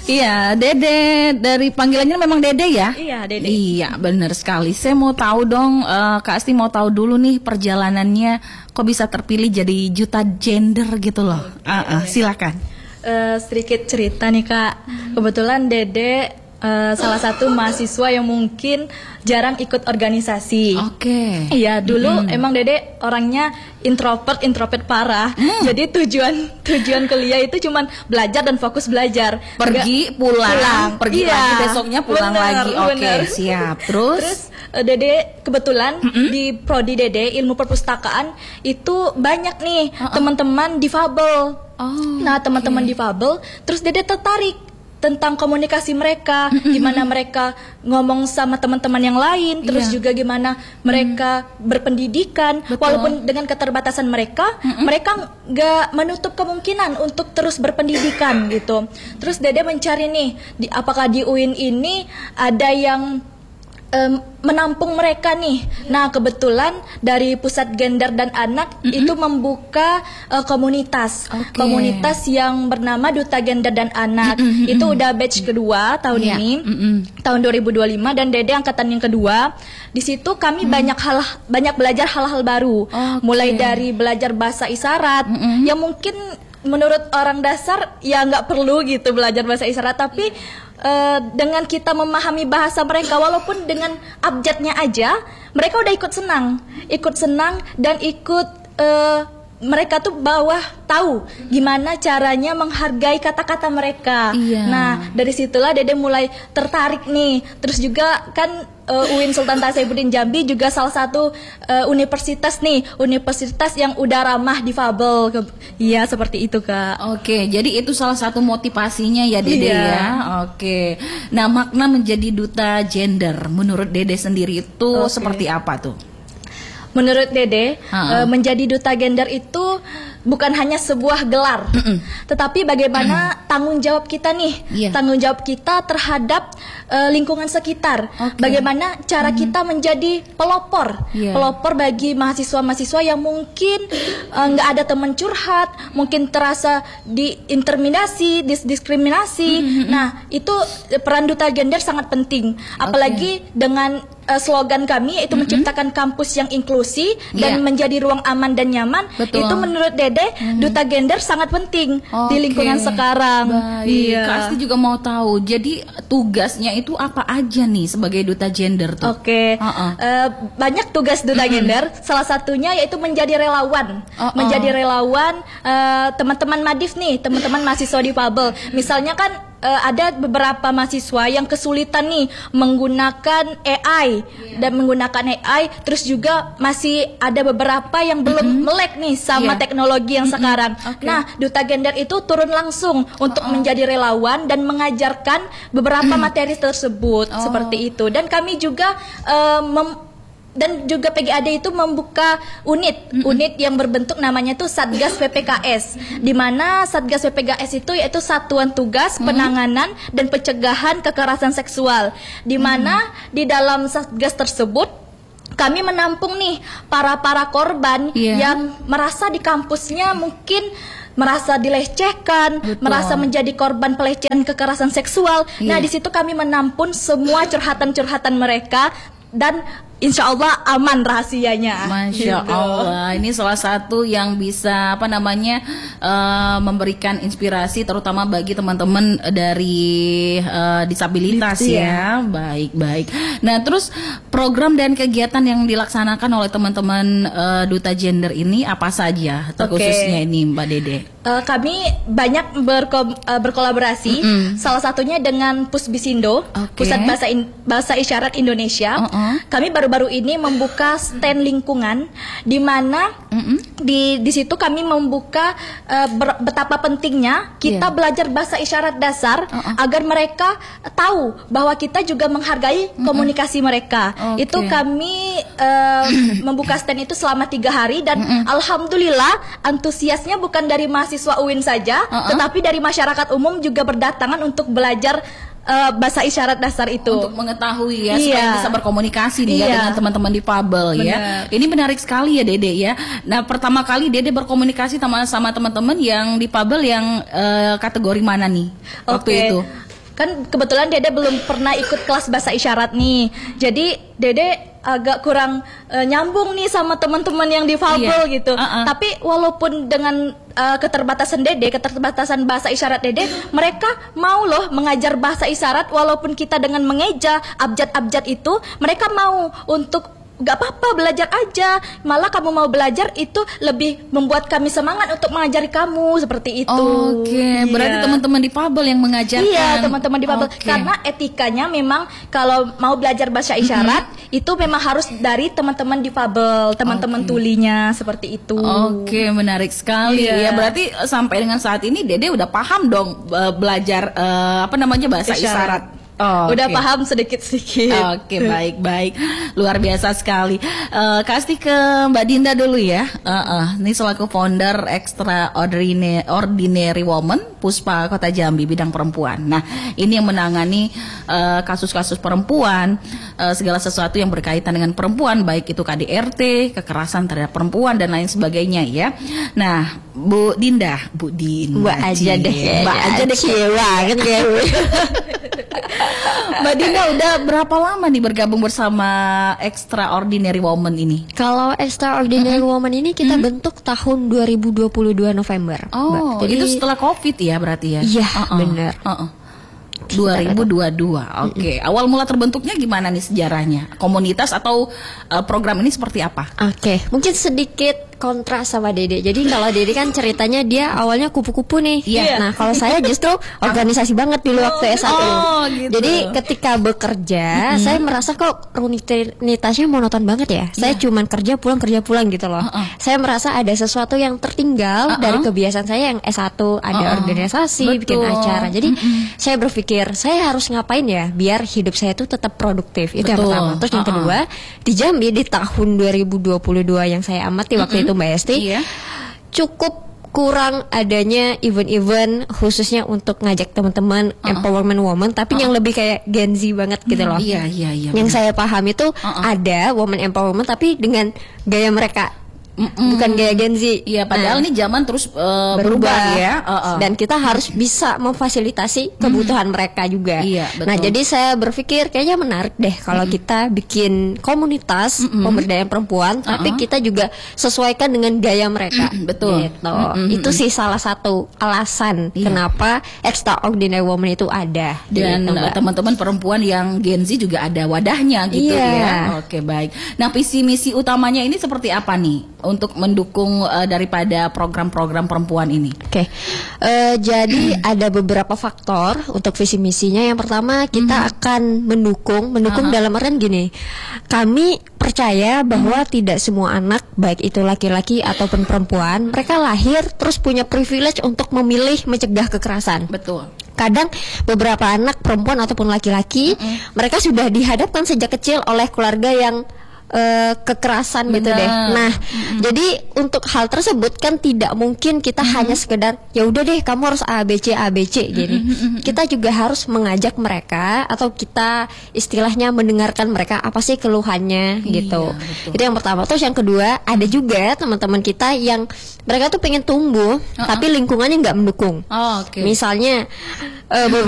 Iya, Dede, dari panggilannya memang Dede ya? Iya, Dede. Iya, benar sekali. Saya mau tahu dong, Kak Asti mau tahu dulu nih perjalanannya kok bisa terpilih jadi Duta Gender gitu loh. Silakan. Sedikit cerita nih Kak. Kebetulan Dede salah satu mahasiswa yang mungkin jarang ikut organisasi. Oke. Iya, dulu emang Dede orangnya introvert parah. Jadi tujuan kuliah itu cuman belajar dan fokus belajar. Pergi pulang, pergi iya, lagi besoknya pulang lagi. Oke, siap. Terus Dede kebetulan di prodi Dede Ilmu Perpustakaan itu banyak nih teman-teman difabel. Nah, teman-teman difabel, terus Dede tertarik tentang komunikasi mereka, gimana mereka ngomong sama teman-teman yang lain, terus juga gimana mereka berpendidikan. Walaupun dengan keterbatasan mereka, mereka nggak menutup kemungkinan untuk terus berpendidikan gitu. Terus Dede mencari nih, apakah di UIN ini ada yang menampung mereka nih. Nah, kebetulan dari Pusat Gender dan Anak itu membuka komunitas yang bernama Duta Gender dan Anak. Itu udah batch kedua tahun ini, tahun 2025, dan Dede angkatan yang kedua. Di situ kami banyak belajar hal-hal baru, mulai dari belajar bahasa isyarat yang mungkin menurut orang dasar ya nggak perlu gitu belajar bahasa isyarat, tapi dengan kita memahami bahasa mereka walaupun dengan abjadnya aja, mereka udah ikut senang dan ikut mereka tuh tahu gimana caranya menghargai kata-kata mereka. Nah, dari situlah Dede mulai tertarik nih. Terus juga kan UIN Sultan Tasaibuddin Jambi juga salah satu universitas yang udah ramah difabel. Iya, seperti itu Kak. Oke, jadi itu salah satu motivasinya ya Dede ya. Oke. Nah, makna menjadi duta gender menurut Dede sendiri itu seperti apa tuh? Menurut Dede, menjadi duta gender itu bukan hanya sebuah gelar, tetapi bagaimana tanggung jawab kita nih, tanggung jawab kita terhadap lingkungan sekitar. Bagaimana cara kita menjadi pelopor bagi mahasiswa-mahasiswa yang mungkin nggak ada teman curhat, mungkin terasa diinterminasi, diskriminasi. Nah, itu peran duta gender sangat penting, apalagi dengan slogan kami yaitu menciptakan kampus yang inklusi dan menjadi ruang aman dan nyaman. Itu menurut Dede duta gender sangat penting di lingkungan sekarang. Baik. Kak Asti juga mau tahu, jadi tugasnya itu apa aja nih sebagai duta gender tuh? Banyak tugas duta gender. Salah satunya yaitu menjadi relawan. Menjadi relawan teman-teman Madif nih, teman-teman mahasiswa difabel. Misalnya kan ada beberapa mahasiswa yang kesulitan nih menggunakan AI terus juga masih ada beberapa yang belum melek nih sama teknologi yang sekarang. Nah, duta gender itu turun langsung untuk menjadi relawan dan mengajarkan beberapa materi tersebut seperti itu. Dan kami juga dan juga PGAD itu membuka unit yang berbentuk namanya tuh Satgas PPKS, di mana Satgas PPKS itu yaitu Satuan Tugas Penanganan dan Pencegahan Kekerasan Seksual, di mana di dalam Satgas tersebut kami menampung nih para korban yang merasa di kampusnya mungkin merasa dilecehkan, merasa menjadi korban pelecehan kekerasan seksual. Nah, di situ kami menampung semua curhatan mereka dan insya Allah aman rahasianya. Masya Allah, ini salah satu yang bisa memberikan inspirasi terutama bagi teman-teman dari disabilitas ya. Baik. Nah, terus program dan kegiatan yang dilaksanakan oleh teman-teman duta gender ini apa saja? Terkhususnya ini Mbak Dede. Kami banyak berkolaborasi. Salah satunya dengan Pusbisindo, Pusat Bahasa Isyarat Indonesia. Kami baru-baru ini membuka stand lingkungan, di mana di situ kami membuka betapa pentingnya kita belajar bahasa isyarat dasar agar mereka tahu bahwa kita juga menghargai komunikasi mereka. Itu kami membuka stand itu selama 3 hari dan alhamdulillah antusiasnya bukan dari mahasiswa UIN saja, tetapi dari masyarakat umum juga berdatangan untuk belajar bahasa isyarat dasar itu, untuk mengetahui supaya bisa berkomunikasi nih dengan teman-teman difabel ya. Ini menarik sekali ya Dede ya. Nah, pertama kali Dede berkomunikasi sama teman-teman yang difabel yang kategori mana nih waktu itu? kan kebetulan Dede belum pernah ikut kelas bahasa isyarat nih. Jadi Dede agak kurang nyambung nih sama teman-teman yang difabel gitu. Tapi walaupun dengan keterbatasan Dede, keterbatasan bahasa isyarat Dede, mereka mau loh mengajar bahasa isyarat walaupun kita dengan mengeja abjad-abjad itu, mereka mau untuk gak apa-apa belajar aja, malah kamu mau belajar itu lebih membuat kami semangat untuk mengajari kamu seperti itu. Oke, berarti teman-teman difabel yang mengajarkan. Iya, teman-teman difabel. Karena etikanya memang kalau mau belajar bahasa isyarat itu memang harus dari teman-teman difabel, teman-teman tulinya seperti itu. Oke, menarik sekali. Ya berarti sampai dengan saat ini Dede udah paham dong belajar bahasa isyarat. Udah paham sedikit-sedikit. Oke, baik. Luar biasa sekali. Kasih ke Mbak Dinda dulu ya. Ini selaku founder Extraordinary Woman Puspa Kota Jambi bidang perempuan. Nah, ini yang menangani kasus-kasus perempuan, segala sesuatu yang berkaitan dengan perempuan, baik itu KDRT, kekerasan terhadap perempuan dan lain sebagainya ya. Nah, Bu Dinda. Mbak aja deh. Banget ya. Mbak Dinda udah berapa lama nih bergabung bersama Extraordinary Woman ini? Kalau Extraordinary Woman ini kita bentuk tahun 2022 November. Oh, Mbak. Jadi, itu setelah COVID ya berarti ya? Iya, benar. 2022. Oke. Awal mula terbentuknya gimana nih sejarahnya? Komunitas atau program ini seperti apa? Oke, mungkin sedikit kontras sama Dede. Jadi kalau Dede kan ceritanya dia awalnya kupu-kupu nih. Iya. Nah, kalau saya justru organisasi banget dulu waktu S1. Gitu. Jadi ketika bekerja, saya merasa kok rutinitasnya monoton banget ya. Saya cuman kerja pulang gitu loh. Saya merasa ada sesuatu yang tertinggal dari kebiasaan saya yang S1, ada organisasi, bikin acara. Jadi saya berpikir, saya harus ngapain ya biar hidup saya itu tetap produktif. Itu yang pertama. Terus yang kedua, di Jambi di tahun 2022 yang saya amati waktu itu Mbak Esti, cukup kurang adanya event-event khususnya untuk ngajak teman-teman empowerment woman, tapi yang lebih kayak Gen Z banget gitu loh. Iya. Yang saya paham itu ada woman empowerment tapi dengan gaya mereka. Bukan gaya Gen Z. Iya, padahal ini zaman terus berubah ya. Dan kita harus bisa memfasilitasi kebutuhan mereka juga. Iya, betul. Nah, jadi saya berpikir kayaknya menarik deh kalau kita bikin komunitas pemberdayaan perempuan, tapi kita juga sesuaikan dengan gaya mereka. Betul. Gitu. Itu sih salah satu alasan kenapa Extraordinary Woman itu ada. Dan gitu, teman-teman perempuan yang Gen Z juga ada wadahnya gitu ya. Oke, baik. Nah, visi misi utamanya ini seperti apa nih untuk mendukung daripada program-program perempuan ini? Oke. Jadi ada beberapa faktor untuk visi misinya. Yang pertama, kita akan mendukung dalam artian gini. Kami percaya bahwa tidak semua anak, baik itu laki-laki ataupun perempuan, mereka lahir terus punya privilege untuk memilih mencegah kekerasan. Betul. Kadang beberapa anak perempuan ataupun laki-laki mereka sudah dihadapkan sejak kecil oleh keluarga yang kekerasan gitu deh. Nah, jadi untuk hal tersebut kan tidak mungkin kita hanya sekedar ya udah deh kamu harus ABC gini. Kita juga harus mengajak mereka atau kita istilahnya mendengarkan mereka apa sih keluhannya gitu. Itu yang pertama. Terus yang kedua, ada juga teman-teman kita yang mereka tuh pengen tumbuh tapi lingkungannya nggak mendukung. Misalnya